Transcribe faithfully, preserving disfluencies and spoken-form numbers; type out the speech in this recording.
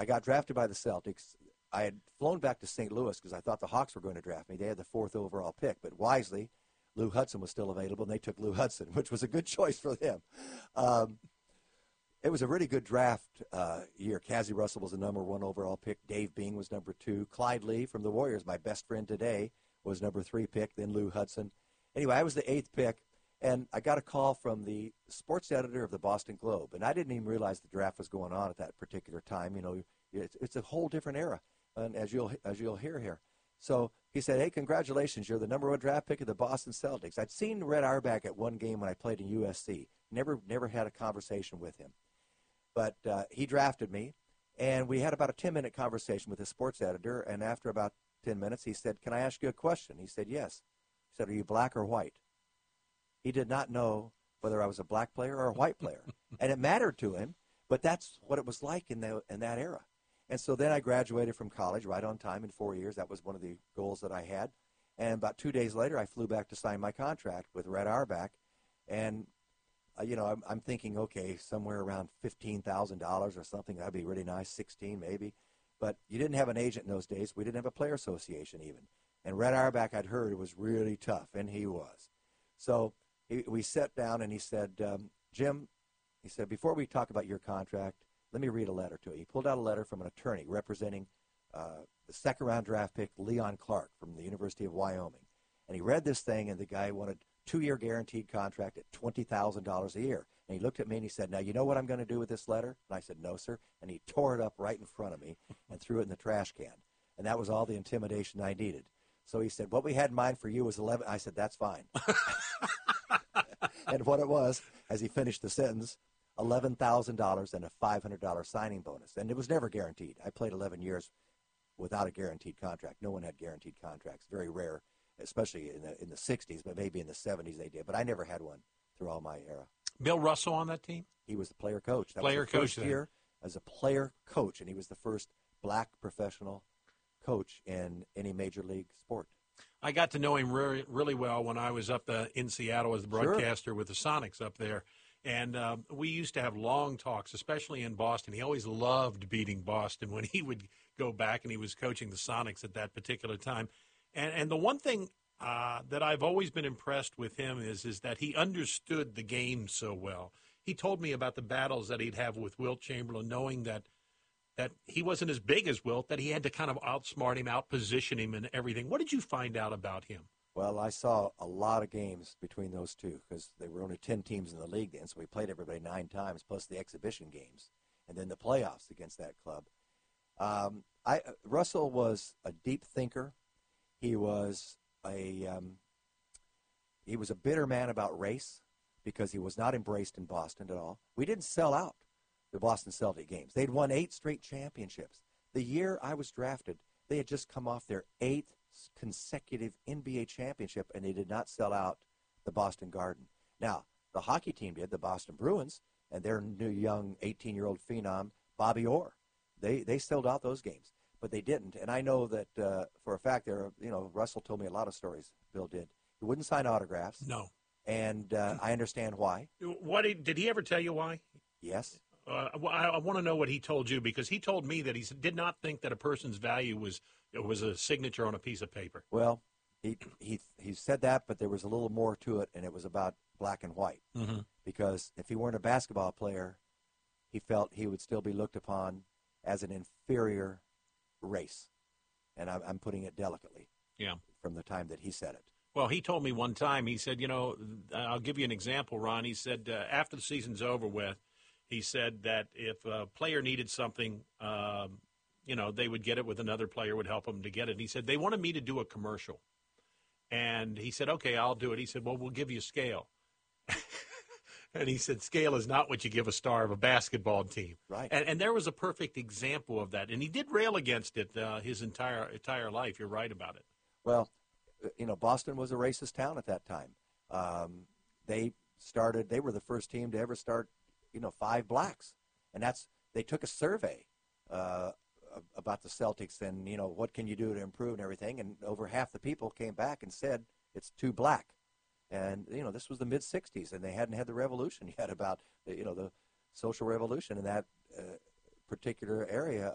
I got drafted by the Celtics. I had flown back to Saint Louis because I thought the Hawks were going to draft me. They had the fourth overall pick, but wisely, Lou Hudson was still available, and they took Lou Hudson, which was a good choice for them. Um, it was a really good draft uh, year. Cazzie Russell was the number one overall pick. Dave Bing was number two. Clyde Lee from the Warriors, my best friend today, was number three pick, then Lou Hudson. Anyway, I was the eighth pick, and I got a call from the sports editor of the Boston Globe, and I didn't even realize the draft was going on at that particular time. You know, it's, it's a whole different era, and as you'll as you'll hear here. So he said, "Hey, congratulations! You're the number one draft pick of the Boston Celtics." I'd seen Red Auerbach at one game when I played in U S C. Never never had a conversation with him, but uh, he drafted me, and we had about a ten-minute conversation with the sports editor. And after about ten minutes, he said, "Can I ask you a question?" He said, "Yes." He said, "Are you black or white?" He did not know whether I was a black player or a white player, and it mattered to him. But that's what it was like in the in that era. And so then I graduated from college right on time in four years. That was one of the goals that I had. And about two days later, I flew back to sign my contract with Red Auerbach. And, uh, you know, I'm, I'm thinking, okay, somewhere around fifteen thousand dollars or something. That'd be really nice, sixteen maybe. But you didn't have an agent in those days. We didn't have a player association even. And Red Auerbach, I'd heard, was really tough, and he was. So he, we sat down, and he said, um, Jim, he said, before we talk about your contract, let me read a letter to you. He pulled out a letter from an attorney representing uh, the second-round draft pick, Leon Clark, from the University of Wyoming. And he read this thing, and the guy wanted a two-year guaranteed contract at twenty thousand dollars a year. And he looked at me, and he said, "Now, you know what I'm going to do with this letter?" And I said, "No, sir." And he tore it up right in front of me and threw it in the trash can. And that was all the intimidation I needed. So he said, "What we had in mind for you was eleven." I said, "That's fine." And what it was, as he finished the sentence, eleven thousand dollars and a five hundred dollars signing bonus. And it was never guaranteed. I played eleven years without a guaranteed contract. No one had guaranteed contracts. Very rare, especially in the in the sixties, but maybe in the seventies they did. But I never had one through all my era. Bill Russell on that team? He was the player coach. That player was the coach first then. year as a player coach, and he was the first black professional coach in any major league sport. I got to know him really, really well when I was up uh, in Seattle as the broadcaster sure. with the Sonics up there. And uh, we used to have long talks, especially in Boston. He always loved beating Boston when he would go back, and he was coaching the Sonics at that particular time. And, and the one thing uh, that I've always been impressed with him is, is that he understood the game so well. He told me about the battles that he'd have with Wilt Chamberlain, knowing that that he wasn't as big as Wilt, that he had to kind of outsmart him, outposition him and everything. What did you find out about him? Well, I saw a lot of games between those two because there were only ten teams in the league then, so we played everybody nine times, plus the exhibition games, and then the playoffs against that club. Um, I Russell was a deep thinker. He was a um, he was a bitter man about race because he was not embraced in Boston at all. We didn't sell out the Boston Celtic games. They'd won eight straight championships. The year I was drafted, they had just come off their eighth consecutive N B A championship, and they did not sell out the Boston Garden. Now, the hockey team did, the Boston Bruins, and their new young eighteen-year-old phenom, Bobby Orr. They they sold out those games, but they didn't. And I know that uh, for a fact, there. You know, Russell told me a lot of stories. Bill did. He wouldn't sign autographs. No. And uh, I understand why. What did, did he ever tell you why? Yes. Uh, I, I want to know what he told you, because he told me that he did not think that a person's value was was a signature on a piece of paper. Well, he he he said that, but there was a little more to it, and it was about black and white. Mm-hmm. Because if he weren't a basketball player, he felt he would still be looked upon as an inferior race, and I'm, I'm putting it delicately. Yeah. From the time that he said it. Well, he told me one time. He said, you know, I'll give you an example, Ron. He said uh, after the season's over with, he said that if a player needed something, um, you know, they would get it with another player would help them to get it. And he said, they wanted me to do a commercial. And he said, okay, I'll do it. He said, well, we'll give you scale. And he said, scale is not what you give a star of a basketball team. Right. And, and there was a perfect example of that. And he did rail against it uh, his entire entire life. You're right about it. Well, you know, Boston was a racist town at that time. Um, they started, they were the first team to ever start, you know, five blacks. And that's, they took a survey uh, about the Celtics and, you know, what can you do to improve and everything. And over half the people came back and said it's too black. And, you know, this was the mid-sixties, and they hadn't had the revolution yet about, you know, the social revolution in that uh, particular area